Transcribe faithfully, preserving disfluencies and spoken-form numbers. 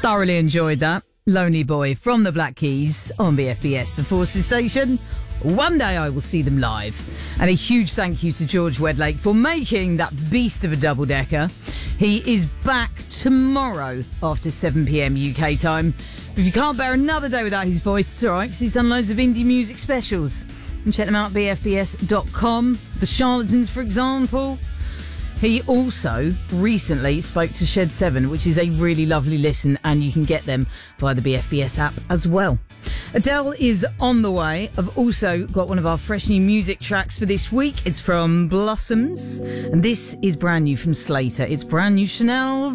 Thoroughly enjoyed that. Lonely Boy from the Black Keys on B F B S, the Forces station. One day I will see them live. And a huge thank you to George Wedlake for making that beast of a double-decker. He is back tomorrow after seven p.m. U K time. But if you can't bear another day without his voice, it's all right, because he's done loads of indie music specials. And check them out at b f b s dot com. The Charlatans, for example. He also recently spoke to Shed seven, which is a really lovely listen, and you can get them via the B F B S app as well. Adele is on the way. I've also got one of our fresh new music tracks for this week. It's from Blossoms, and this is brand new from Slater. It's brand new Chanel's.